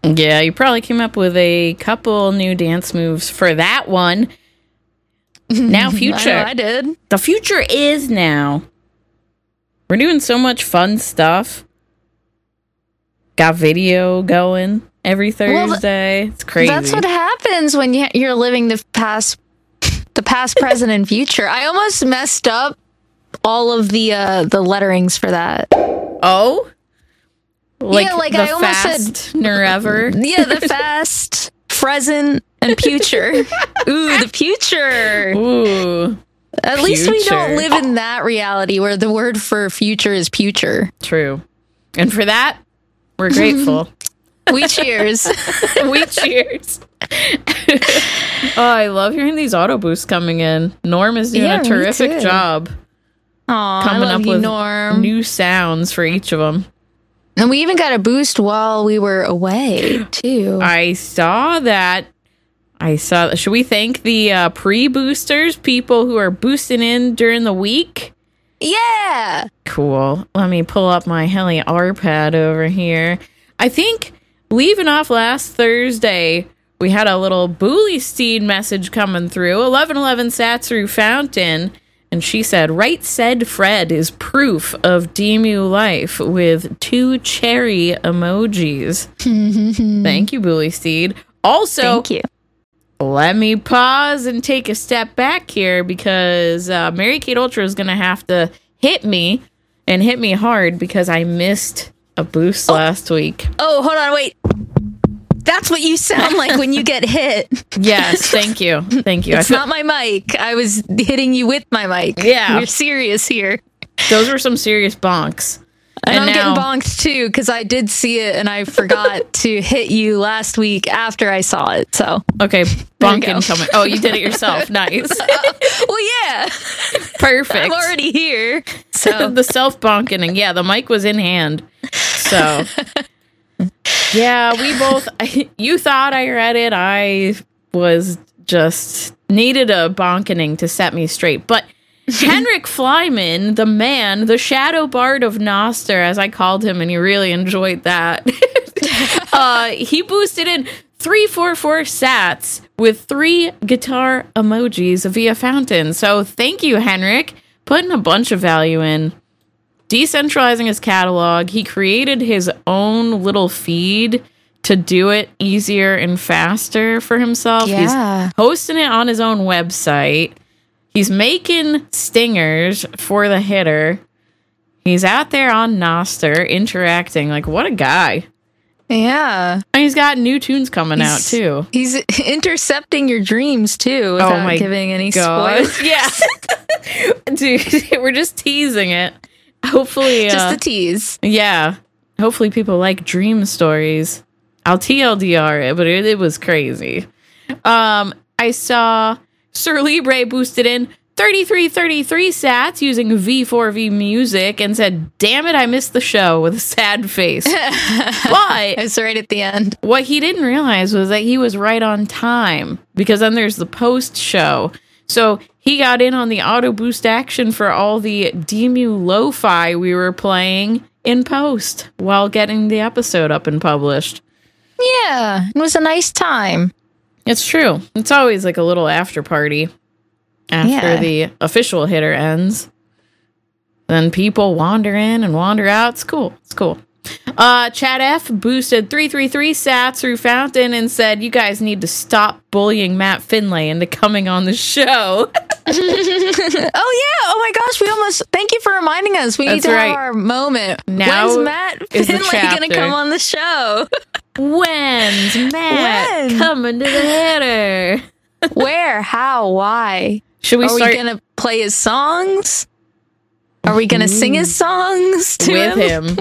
Yeah, you probably came up with a couple new dance moves for that one. Now, future. I did. The future is now. We're doing so much fun stuff. Got video going every Thursday. It's crazy. That's what happens when you're living the past, present, and future. I almost messed up all of the letterings for that. Oh? Like, yeah, like the I almost fast said never. Yeah, the fast, present, and future. Ooh, the future. Ooh. At least we Future. don't live in that reality where the word for future is future. True. And for that, we're grateful. We cheers. We cheers. Oh, I love hearing these auto boosts coming in. Norm is doing Yeah, a me terrific too. job Aw, coming I love up you, with Norm. new sounds for each of them. And we even got a boost while we were away, too. I saw that. Should we thank the pre-boosters, people who are boosting in during the week? Yeah. Cool. Let me pull up my Heli R-Pad over here. I think leaving off last Thursday, we had a little Bully Steed message coming through. 1111 Satsuru Fountain. And she said, right said Fred is proof of DMU life with 2 cherry emojis. Thank you, Bully Steed. Also, Thank you. let me pause and take a step back here because Mary Kate Ultra is going to have to hit me and hit me hard because I missed a boost last week. Oh, hold on, wait. That's what you sound like when you get hit. Yes, thank you. Thank you. It's not my mic. I was hitting you with my mic. Yeah. We're serious here. Those were some serious bonks. And I'm now- getting bonked too because I did see it and I forgot to hit you last week after I saw it. So, Okay, There you bonking go. coming. Oh, you did it yourself. Nice. well, yeah, Perfect. I'm already here. So, The self-bonking. Yeah, the mic was in hand. So, yeah, we both, you thought I read it. I was just needed a bonkening to set me straight. But Henrik Flyman, the man, the shadow bard of Noster, as I called him, and he really enjoyed that. He boosted in 344 sats with 3 guitar emojis via Fountain. So thank you, Henrik, putting a bunch of value in. Decentralizing his catalog, he created his own little feed to do it easier and faster for himself. Yeah. He's hosting it on his own website. He's making stingers for the hitter. He's out there on Noster interacting. Like, what a guy. yeah. And he's got new tunes coming out, too. He's intercepting your dreams too without giving any spoilers. Yeah. Dude, we're just teasing it. Hopefully. Just a tease. Yeah. Hopefully people like dream stories. I'll TLDR it, but it was crazy. I saw Sir Libre boosted in 3333 sats using V4V music and said, damn it, I missed the show with a sad face. But It's right at the end. what he didn't realize was that he was right on time because then there's the post show. So he got in on the auto boost action for all the DMU lo-fi we were playing in post while getting the episode up and published. Yeah. It was a nice time. It's true. It's always like a little after party after Yeah. the official hitter ends. Then people wander in and wander out. It's cool. It's cool. Chad F boosted 333 sats through Fountain and said, you guys need to stop bullying Matt Finlay into coming on the show. Oh yeah! Oh my gosh! We almost. Thank you for reminding us. We need That's to right. have our moment. Now When's Matt is the Finlay going to chapter. come on the show? When's Matt When? coming to the hitter? Where? How? Why? Should we Are start we going to play his songs? Are we going to sing his songs to with him?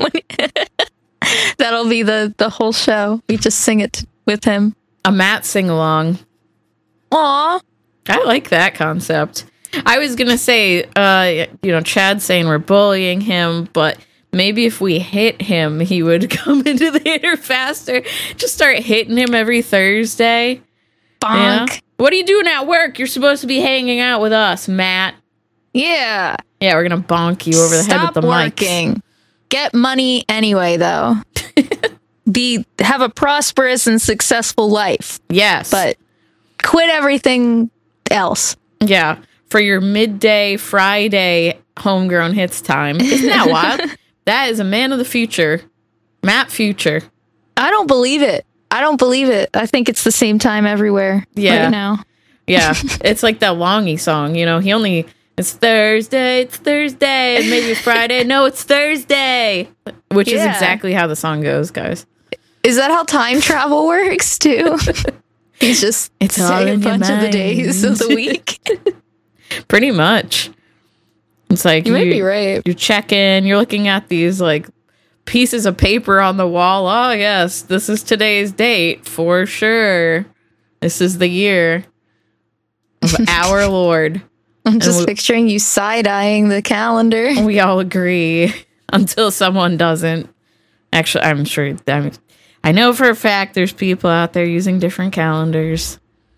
That'll be the whole show. We just sing it with him. A Matt sing-along. Aw. I like that concept. I was going to say, Chad's saying we're bullying him, but maybe if we hit him, he would come into the hitter faster. Just start hitting him every Thursday. Bonk. Yeah. What are you doing at work? You're supposed to be hanging out with us, Matt. Yeah. Yeah, we're going to bonk you over the head with the mic. working. Get money anyway, though. have a prosperous and successful life, Yes. but quit everything else. Yeah. For your midday Friday homegrown hits time. Isn't that wild? That is a man of the future. Matt Future. I don't believe it. I think it's the same time everywhere right now. Yeah. It's like that Longy song, you know, it's Thursday, and maybe Friday. No, it's Thursday. Which is exactly how the song goes, guys. Is that how time travel works too? He's just It's all saying in a your bunch of the mind. days of the week. Pretty much. It's like You might be right. You check in, you're looking at these like pieces of paper on the wall. Oh, yes, this is today's date for sure. This is the year of our Lord. I'm just picturing you side-eyeing the calendar. We all agree until someone doesn't. Actually, I'm sure. I know for a fact there's people out there using different calendars.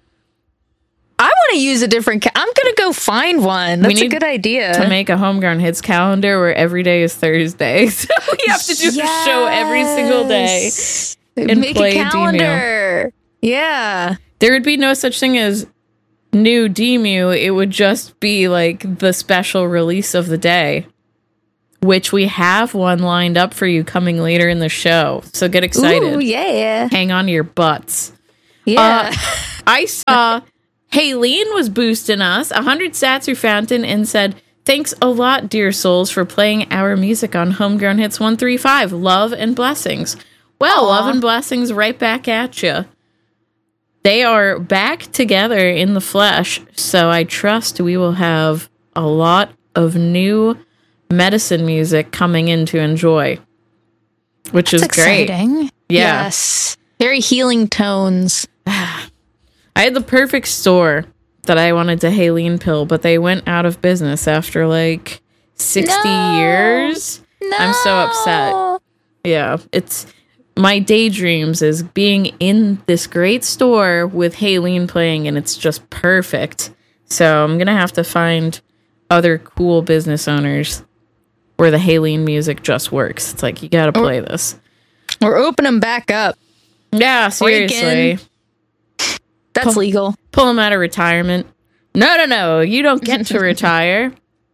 I want to use a different I'm going to go find one. That's a good idea. To make a homegrown hits calendar where every day is Thursday. So we have to do a show every single day. And make play a calendar. Yeah. There would be no such thing as new Demu. It would just be like the special release of the day, which we have one lined up for you coming later in the show. So get excited. Ooh, yeah. Hang on to your butts. Yeah. I saw Haylene was boosting us 100 sats through Fountain and said, "Thanks a lot, dear souls, for playing our music on Homegrown Hits 135. Love and blessings." Well, Aww. love and blessings right back at you. They are back together in the flesh, so I trust we will have a lot of new medicine music coming in to enjoy, which is exciting. great. Yeah. Yes. Very healing tones. I had the perfect store that I wanted to Haylene pill, but they went out of business after like 60 years. No. I'm so upset. Yeah, it's my daydreams is being in this great store with Haylene playing, and it's just perfect. So I'm gonna have to find other cool business owners where the Haylene music just works. It's like, you gotta play this. Or open them back up. Yeah, seriously. That's legal. Pull them out of retirement. No, you don't get to retire.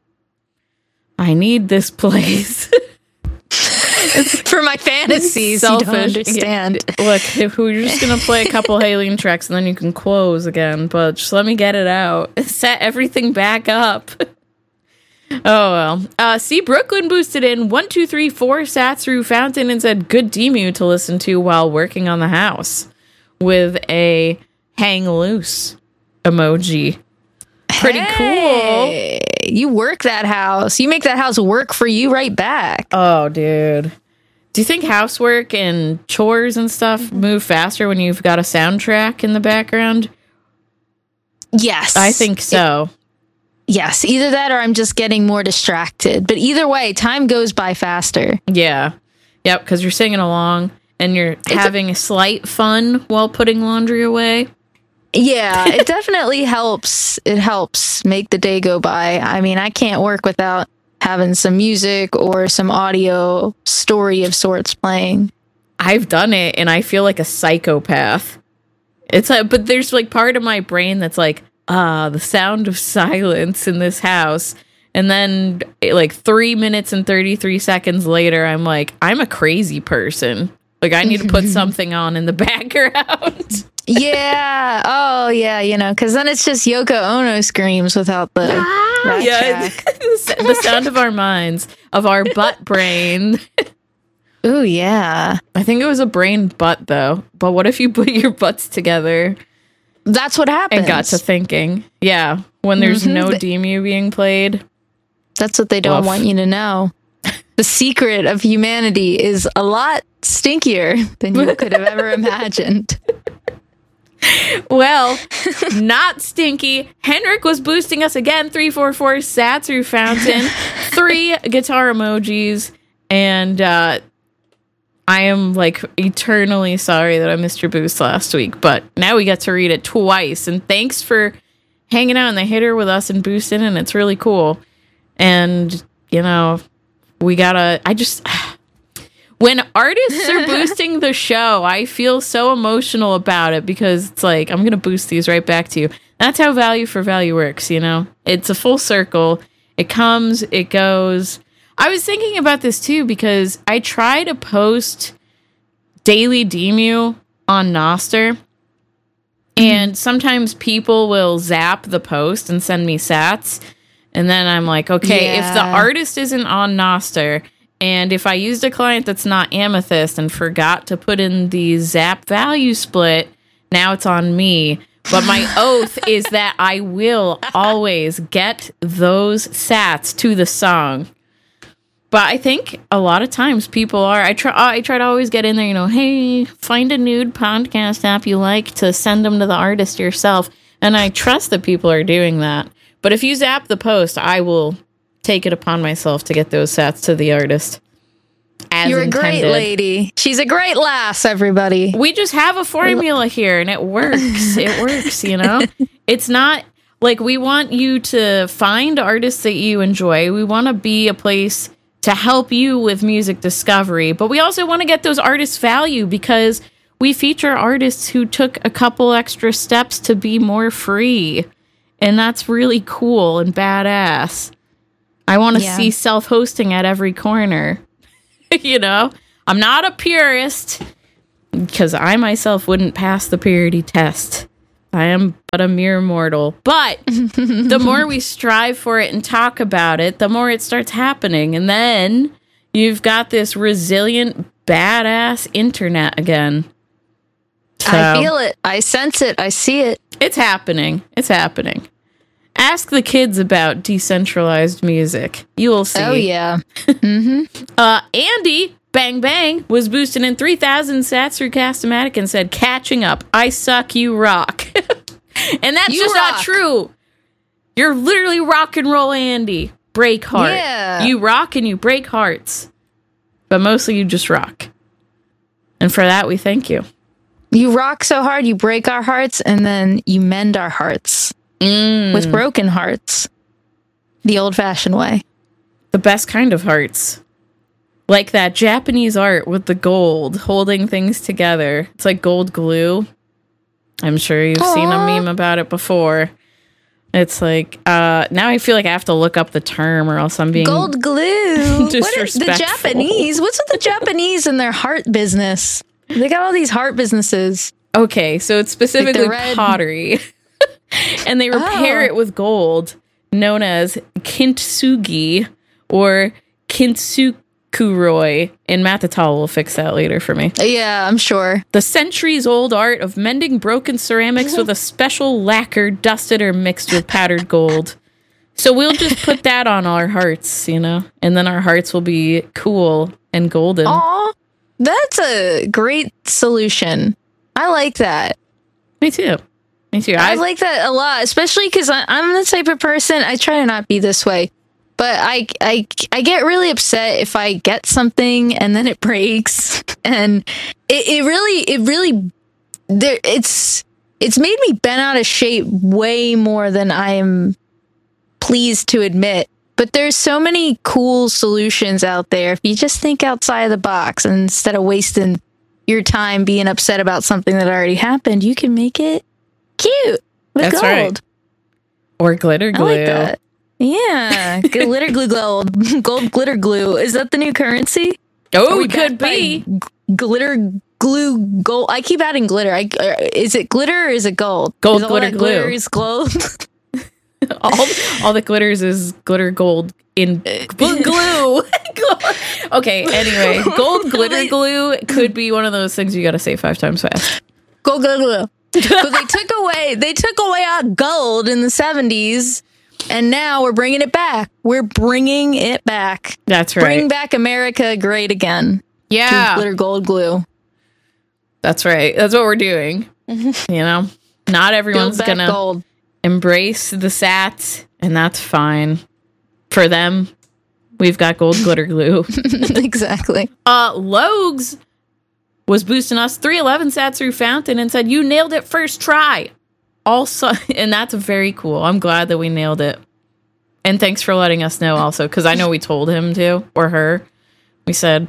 I need this place. For my fantasies, Selfish. you don't understand. Look, if we're just gonna play a couple Haylene tracks and then you can close again, but just let me get it out. Set everything back up. Oh well. See, Brooklyn boosted in 1, 2, 3, 4 sats through Fountain and said, "Good Demu to listen to while working on the house," with a hang loose emoji. Pretty cool. You work that house. You make that house work for you right back. Oh, dude. Do you think housework and chores and stuff move faster when you've got a soundtrack in the background? Yes. I think so. Yes. Either that or I'm just getting more distracted. But either way, time goes by faster. Yeah. Yep, because you're singing along and you're having a slight fun while putting laundry away. Yeah, it definitely helps. It helps make the day go by. I mean, I can't work without having some music or some audio story of sorts playing. I've done it and I feel like a psychopath. It's like, but there's like part of my brain that's like, the sound of silence in this house. And then like 3 minutes and 33 seconds later, I'm like, I'm a crazy person. Like, I need to put something on in the background. Yeah. Oh, yeah. You know, because then it's just Yoko Ono screams without the track. The sound of our minds, of our butt brain. Ooh, yeah. I think it was a brain butt, though. But what if you put your butts together? That's what happens. And got to thinking. Yeah. When there's no Demu being played. That's what they don't want you to know. The secret of humanity is a lot stinkier than you could have ever imagined. Well, not stinky. Henrik was boosting us again. 344 sat through Fountain. 3 guitar emojis. And I am like eternally sorry that I missed your boost last week. But now we get to read it twice. And thanks for hanging out in the hitter with us and boosting. And it's really cool. And, you know, we When artists are boosting the show, I feel so emotional about it because it's like, I'm going to boost these right back to you. That's how value for value works, you know? It's a full circle. It comes, it goes. I was thinking about this too because I try to post Daily Demu on Nostr, and sometimes people will zap the post and send me sats, and then I'm like, okay, if the artist isn't on Nostr, and if I used a client that's not Amethyst and forgot to put in the zap value split, now it's on me. But my oath is that I will always get those sats to the song. But I think a lot of times people are, I try to always get in there, you know, hey, find a nude podcast app you like to send them to the artist yourself. And I trust that people are doing that. But if you zap the post, I will take it upon myself to get those sats to the artist. You're intended. a great lady. She's a great lass, everybody. We just have a formula here and it works. It works, you know? It's not like we want you to find artists that you enjoy. We want to be a place to help you with music discovery, but we also want to get those artists value because we feature artists who took a couple extra steps to be more free. And that's really cool and badass. I want to see self-hosting at every corner. You know, I'm not a purist because I myself wouldn't pass the purity test. I am but a mere mortal. But the more we strive for it and talk about it, the more it starts happening. And then you've got this resilient, badass internet again. So, I feel it. I sense it. I see it. It's happening. It's happening. Ask the kids about decentralized music. You will see. Oh, yeah. Andy, Bang Bang, was boosted in 3,000 sats through Castamatic and said, catching up. I suck, you rock. And that's just not true. You're literally rock and roll Andy. Break heart. Yeah. You rock and you break hearts. But mostly you just rock. And for that, we thank you. You rock so hard, you break our hearts, and then you mend our hearts. With broken hearts. The old-fashioned way. The best kind of hearts. Like that Japanese art with the gold holding things together. It's like gold glue. I'm sure you've seen a meme about it before. It's like, now I feel like I have to look up the term or else I'm being gold glue. disrespectful. The Japanese? What's with the Japanese and their heart business? They got all these heart businesses. Okay, so it's specifically pottery. And they repair it with gold, known as kintsugi or kintsukuroi. And Matatal will fix that later for me. Yeah, I'm sure. The centuries-old art of mending broken ceramics with a special lacquer dusted or mixed with powdered gold. So we'll just put that on our hearts, you know? And then our hearts will be cool and golden. Aw, that's a great solution. I like that. Me too. Me too. I like that a lot, especially because I'm the type of person, I try to not be this way, but I get really upset if I get something and then it breaks, and it's made me bent out of shape way more than I am pleased to admit. But there's so many cool solutions out there if you just think outside of the box, and instead of wasting your time being upset about something that already happened, you can make it cute with That's gold. Right. Or glitter glue. I like that. Yeah, glitter glue gold. Gold glitter glue. Is that the new currency? Oh, it could be. Glitter glue gold. I keep adding glitter. Is it glitter or is it gold? Gold, is glitter, glue. Glitter is gold. all that glitters is glitter gold in glue. Okay, anyway, gold glitter glue could be one of those things you got to say 5 times fast. Gold glitter glue. But they took away our gold in the 70s, and now we're bringing it back. We're bringing it back. That's right. Bring back America great again. Yeah. Glitter gold glue. That's right. That's what we're doing. You know, not everyone's going to embrace the sats, and that's fine. For them, we've got gold glitter glue. Exactly. Logs was boosting us 311 sats through Fountain and said, you nailed it first try. Also, and that's very cool. I'm glad that we nailed it. And thanks for letting us know also, because I know we told him to, or her. We said,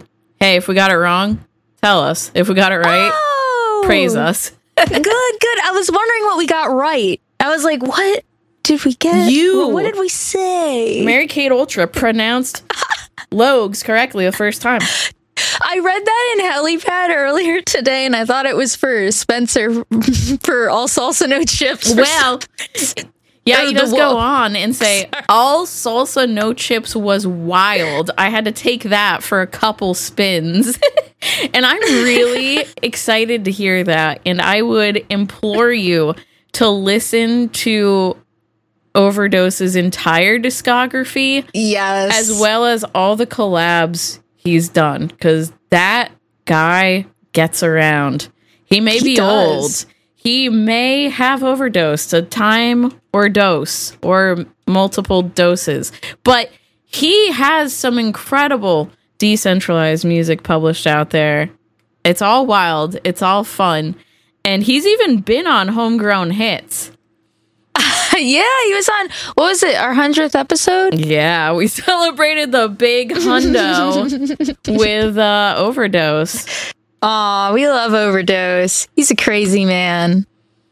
Hey, if we got it wrong, tell us. If we got it right, praise us. Good. I was wondering what we got right. I was like, what did we get? What did we say? Mary-Kate Ultra pronounced Logs correctly the first time. I read that in Helipad earlier today, and I thought it was for Spencer for all salsa no chips. Well, yeah, he does go on and say, all salsa no chips was wild. I had to take that for a couple spins. And I'm really excited to hear that. And I would implore you to listen to Overdose's entire discography. Yes. As well as all the collabs he's done. Because that guy gets around. He may be old. He may have overdosed a time or dose or multiple doses. But he has some incredible decentralized music published out there. It's all wild. It's all fun. And he's even been on Homegrown Hits. Yeah, he was on, what was it, our 100th episode? Yeah, we celebrated the big hundo with Overdose. Aw, we love Overdose. He's a crazy man.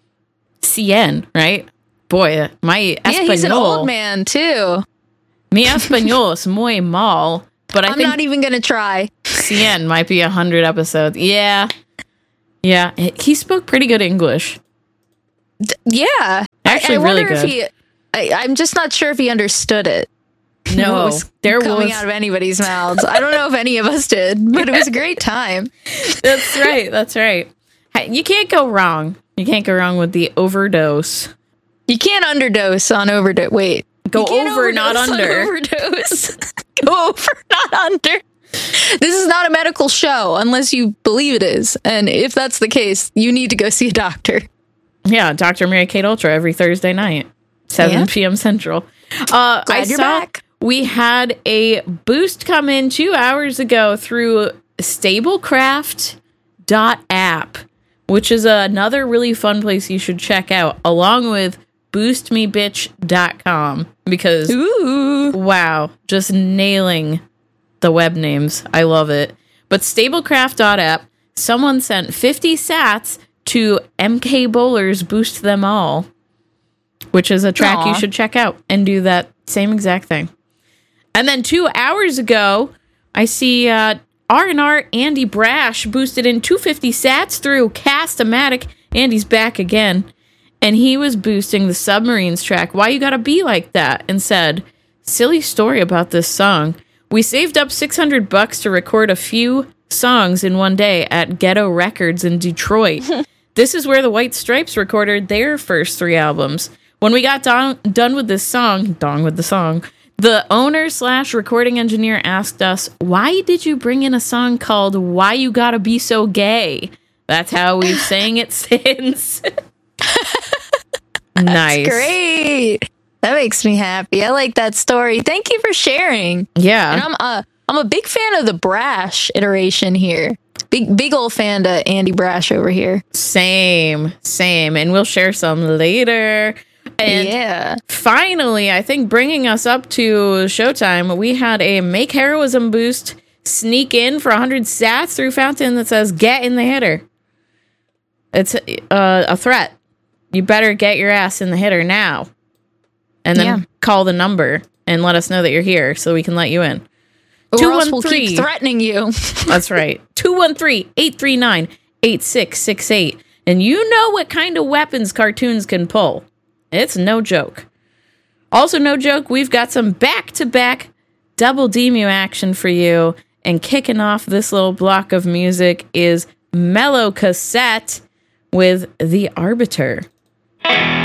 Cien, right? Boy, my español. Yeah, he's an old man, too. Mi español es muy mal, but I'm not even going to try. Cien might be 100 episodes. Yeah. Yeah, he spoke pretty good English. Yeah. Actually, I really wonder good. If I'm just not sure if he understood it. No, was coming out of anybody's mouths. I don't know if any of us did, but it was a great time. That's right. That's right. You can't go wrong. You can't go wrong with the Overdose. You can't underdose on overdose. Wait. Go over, not under. Overdose. Go over, not under. This is not a medical show unless you believe it is. And if that's the case, you need to go see a doctor. Yeah, Dr. Mary-Kate Ultra every Thursday night, 7 p.m. Central. Glad you're back. We had a boost come in 2 hours ago through Stablecraft.app, which is another really fun place you should check out, along with boostmebitch.com, because, wow, just nailing the web names. I love it. But Stablecraft.app, someone sent 50 sats to MK Bowler's Boost Them All, which is a track you should check out and do that same exact thing. And then 2 hours ago, I see R&R Andy Brash boosted in 250 sats through Cast-O-Matic. Andy's back again. And he was boosting the Submarines track, Why You Gotta Be Like That, and said, silly story about this song. We saved up $600 to record a few songs in one day at Ghetto Records in Detroit. This is where the White Stripes recorded their first 3 albums. When we got done with this song, the owner/recording engineer asked us, why did you bring in a song called Why You Gotta Be So Gay? That's how we've sang it since. Nice. That's great. That makes me happy. I like that story. Thank you for sharing. Yeah. And I'm a big fan of the Brash iteration here. Big old fan to Andy Brash over here. Same. And we'll share some later. And finally, I think bringing us up to showtime, we had a Make Heroism boost sneak in for 100 sats through Fountain that says, get in the hitter. It's a threat. You better get your ass in the hitter now. And then call the number and let us know that you're here so we can let you in. Or else we'll keep threatening you. That's right. 213-839-8668. And you know what kind of weapons cartoons can pull. It's no joke. Also, no joke, we've got some back-to-back double Demu action for you. And kicking off this little block of music is Mellow Cassette with The Arbiter.